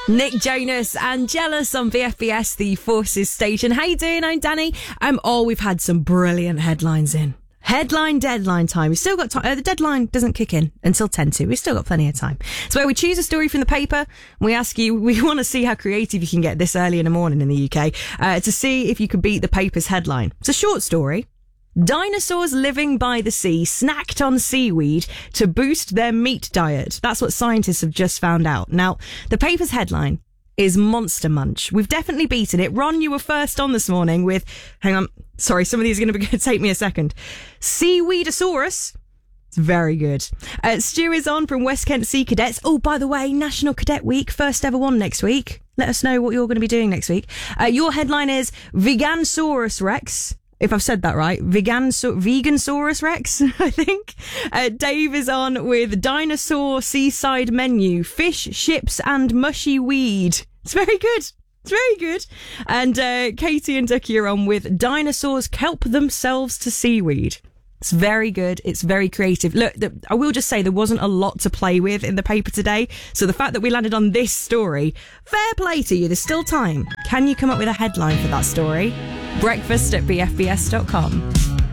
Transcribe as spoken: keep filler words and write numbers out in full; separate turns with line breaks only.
Nick Jonas and Jealous on V F B S, the Forces station. How you doing? I'm Danny. Um, oh, we've had some brilliant headlines in. Headline deadline time. We've still got time. Uh, the deadline doesn't kick in until ten to. We've still got plenty of time. It's where we choose a story from the paper and we ask you, we want to see how creative you can get this early in the morning in the U K uh, to see if you can beat the paper's headline. It's a short story. Dinosaurs living by the sea snacked on seaweed to boost their meat diet. That's what scientists have just found out. Now, the paper's headline is Monster Munch. We've definitely beaten it. Ron, you were first on this morning with, hang on, sorry, some of these are going to take me a second. Seaweedosaurus. It's very good. Uh, Stu is on from West Kent Sea Cadets. Oh, by the way, National Cadet Week, first ever one next week. Let us know what you're going to be doing next week. Uh, your headline is Vegansaurus Rex. If I've said that right, vegan so, Vegansaurus Rex, I think. Uh, Dave is on with Dinosaur Seaside Menu, Fish, Ships and Mushy Weed. It's very good. It's very good. And uh, Katie and Ducky are on with Dinosaurs Kelp Themselves to Seaweed. It's very good. It's very creative. Look, the, I will just say there wasn't a lot to play with in the paper today. So the fact that we landed on this story, fair play to you. There's still time. Can you come up with a headline for that story? Breakfast at b f b s dot com.